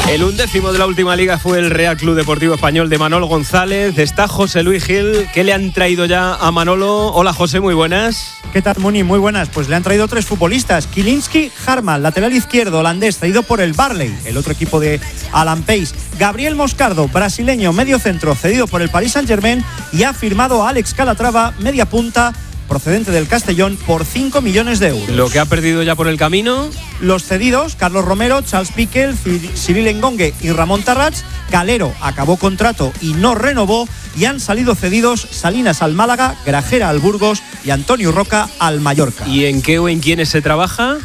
El 11º de la última liga fue el Real Club Deportivo Español de Manolo González. Está José Luis Gil. ¿Qué le han traído ya a Manolo? Hola, José, muy buenas. ¿Qué tal, Muni? Muy buenas. Pues le han traído 3 futbolistas. Kilinski Harman, lateral izquierdo holandés, traído por el Barley, el otro equipo de Alan Pace. Gabriel Moscardo, brasileño, medio centro, cedido por el Paris Saint-Germain. Y ha firmado a Alex Calatrava, media punta, procedente del Castellón, por 5 millones de euros. Lo que ha perdido ya por el camino. Los cedidos: Carlos Romero, Charles Piquel, Cyril Engongue y Ramón Tarrats. Calero acabó contrato y no renovó. Y han salido cedidos Salinas al Málaga, Grajera al Burgos y Antonio Roca al Mallorca. ¿Y en qué o en quiénes se trabaja?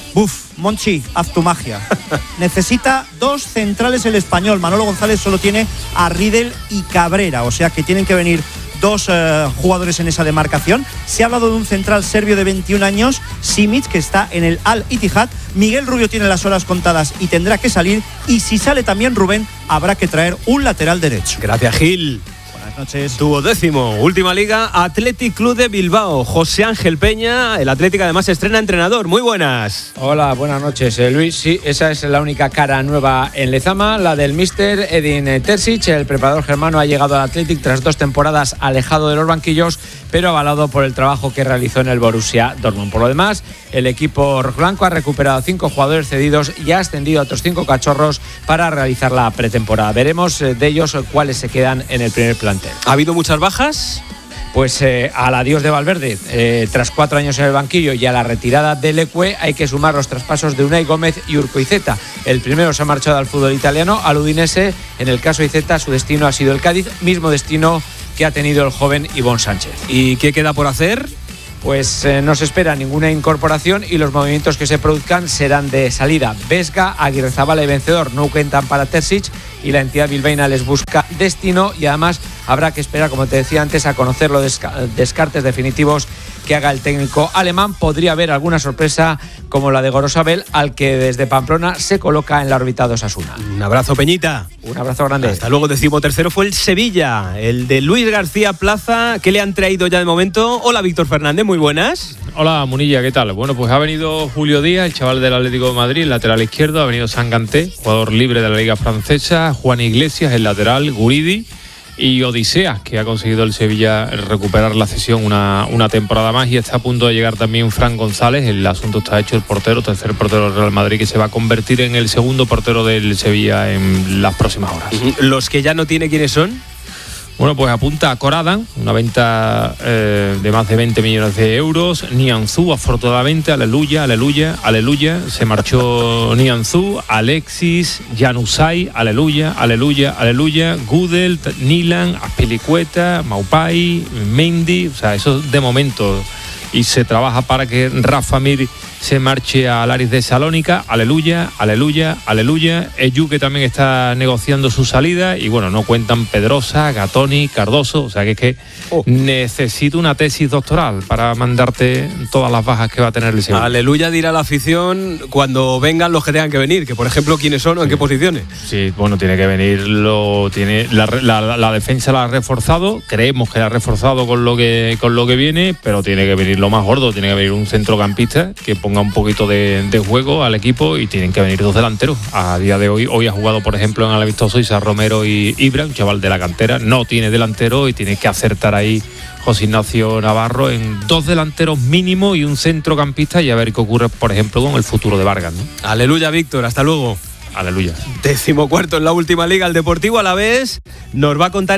Monchi, haz tu magia. Necesita 2 centrales el Español. Manolo González solo tiene a Riedel y Cabrera, o sea que tienen que venir 2 jugadores en esa demarcación. Se ha hablado de un central serbio de 21 años, Simic, que está en el Al-Ittihad. Miguel Rubio tiene las horas contadas y tendrá que salir. Y si sale también Rubén, habrá que traer un lateral derecho. Gracias, Gil. Buenas noches. 12º, última liga, Athletic Club de Bilbao. José Ángel Peña, el Atlético además estrena entrenador. Muy buenas. Hola, buenas noches, Luis. Sí, esa es la única cara nueva en Lezama, la del míster Edin Terzic. El preparador germano ha llegado al Athletic tras 2 temporadas alejado de los banquillos, pero avalado por el trabajo que realizó en el Borussia Dortmund. Por lo demás, el equipo rojiblanco ha recuperado 5 jugadores cedidos y ha ascendido a otros 5 cachorros para realizar la pretemporada. Veremos de ellos cuáles se quedan en el primer plantel. ¿Ha habido muchas bajas? Pues al adiós de Valverde, tras 4 años en el banquillo, y a la retirada de Leque, hay que sumar los traspasos de Unai Gómez y Urco Iceta. El primero se ha marchado al fútbol italiano, al Udinese. En el caso de Iceta, su destino ha sido el Cádiz, mismo destino que ha tenido el joven Ivón Sánchez. ¿Y qué queda por hacer? Pues no se espera ninguna incorporación y los movimientos que se produzcan serán de salida. Vesga, Aguirrezabala y Vencedor no cuentan para Terzic y la entidad bilbaína les busca destino, y además habrá que esperar, como te decía antes, a conocer los descartes definitivos que haga el técnico alemán. Podría haber alguna sorpresa como la de Gorosabel, al que desde Pamplona se coloca en la órbita de Osasuna. Un abrazo, Peñita. Un abrazo grande. Hasta luego. 13º fue el Sevilla, el de Luis García Plaza. ¿Qué le han traído ya de momento? Hola, Víctor Fernández, muy buenas. Hola, Munilla, ¿qué tal? Bueno, pues ha venido Julio Díaz, el chaval del Atlético de Madrid, el lateral izquierdo. Ha venido Sanganté, jugador libre de la Liga Francesa. Juan Iglesias, el lateral. Guridi y Odisea, que ha conseguido el Sevilla recuperar la cesión una temporada más, y está a punto de llegar también Fran González. El asunto está hecho, el portero, tercer portero del Real Madrid, que se va a convertir en el segundo portero del Sevilla en las próximas horas. ¿Los que ya no tiene quiénes son? Bueno, pues apunta a Coradan, una venta de más de 20 millones de euros. Nianzú, afortunadamente, aleluya. Se marchó Nianzú. Alexis, Januzaj, aleluya. Gudel, Nilan, Azpilicueta, Maupay, Mendy. O sea, eso de momento. Y se trabaja para que Rafa Mir se marche al Aris de Salónica. Aleluya. Eyu, que también está negociando su salida. Y bueno, no cuentan Pedrosa, Gatoni, Cardoso. O sea que necesito una tesis doctoral para mandarte todas las bajas que va a tener el Sevilla. Aleluya dirá la afición cuando vengan los que tengan que venir, que por ejemplo, ¿quiénes son o en qué posiciones? Sí, bueno, tiene que venir, la defensa la ha reforzado. Creemos que la ha reforzado con lo que viene, pero tiene que venir lo más gordo. Tiene que venir un centrocampista que ponga un poquito de juego al equipo, y tienen que venir 2 delanteros. A día de hoy ha jugado, por ejemplo, en el amistoso Isa Romero y Ibra, un chaval de la cantera. No tiene delantero y tiene que acertar ahí José Ignacio Navarro en 2 delanteros mínimo y un centrocampista, y a ver qué ocurre, por ejemplo, con el futuro de Vargas, ¿no? Aleluya, Víctor, hasta luego. Aleluya. 14º en la última liga, el Deportivo Alavés nos va a contar